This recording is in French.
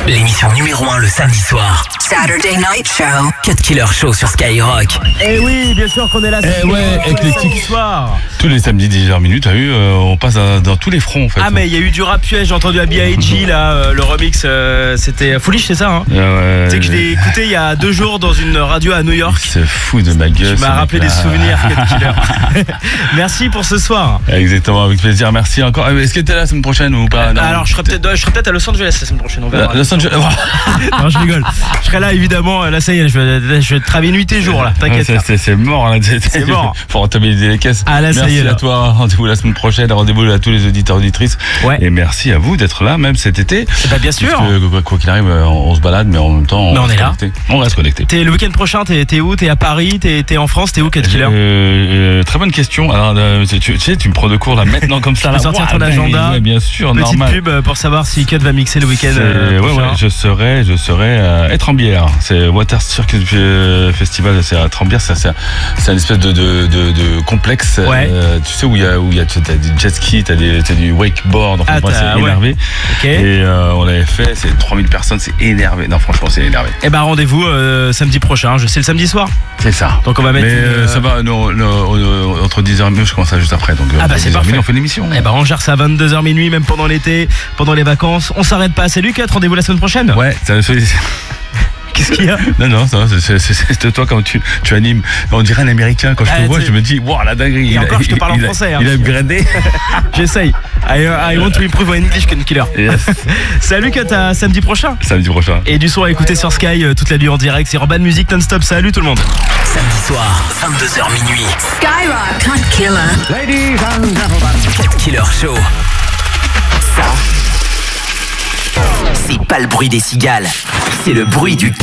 L'émission numéro 1 le samedi soir. Saturday Night Show. Cut Killer Show sur Skyrock. Et oui, bien sûr qu'on est là. Ouais, éclectique. Soir. Tous les samedis 10h minutes, t'as vu, on passe dans tous les fronts en fait. Ah mais il y a eu du rap piège, j'ai entendu à B.I.G. là, le remix, c'était Foolish, c'est ça hein Ouais, tu sais que je l'ai écouté il y a 2 jours dans une radio à New York. C'est fou de ma gueule. Tu m'as rappelé des souvenirs, Cut Killer. Merci pour ce soir. Exactement, avec plaisir, merci encore. Est-ce que t'es là la semaine prochaine ou pas? Non. Alors je serai peut-être à Los Angeles la semaine prochaine, on verra. Los Angeles. Non, je rigole. Je serai là évidemment, là ça y est, je vais travailler nuit et jour là, t'inquiète. C'est mort là. C'est mort. Faut rentabiliser les caisses. Ah là ça y est. Merci à toi, rendez-vous la semaine prochaine, rendez-vous à tous les auditeurs auditrices. Ouais. Et merci à vous d'être là même cet été. Bah bien sûr. Parce que quoi qu'il arrive, on se balade mais en même temps on est là. On reste connecté. Le week-end prochain, t'es où? T'es à Paris? T'es en France? T'es où, Cut Killer? Très bonne question. Alors tu sais, tu me prends de cours là maintenant comme ça. Tu peux sortir ton agenda. Ouais, bien sûr, petite normal. pub pour savoir si Cut va mixer le week-end. Ouais, je serai à Trembières. C'est Water Circus Festival, c'est à Trembières. C'est une espèce de complexe. Ouais. Tu sais où il y a t'as des jet ski, t'as du wakeboard. Enfin, c'est énervé. Ouais. Okay. Et on l'avait fait. C'est 3000 personnes. C'est énervé. Non, franchement, c'est énervé. Et bah rendez-vous samedi prochain. Je sais le samedi soir. C'est ça. Donc on va mettre. Mais ça va. Entre 10h et minuit, je commence ça juste après. Donc c'est parfait. On fait l'émission. Et bah on gère ça à 22h minuit, même pendant l'été, pendant les vacances. On s'arrête pas. Salut Cut, rendez-vous la semaine prochaine. Ouais, ça fait. Qu'est-ce qu'il y a? Non, ça va, c'est toi quand tu animes. On dirait un américain. Quand je te vois, je me dis, waouh, la dinguerie. Et encore, je te parle en français. Il a upgradé. J'essaye. I want to improve my English, Cut Killer. Yes. Salut Cut, à samedi prochain. Samedi prochain. Et du son à écouter sur Sky toute la nuit en direct. C'est Urban Music non-stop. Salut tout le monde. Samedi soir, 22h minuit. Skyrock. Cut Killer. Ladies and gentlemen. Cut Killer Show. Ça, c'est pas le bruit des cigales. C'est le bruit du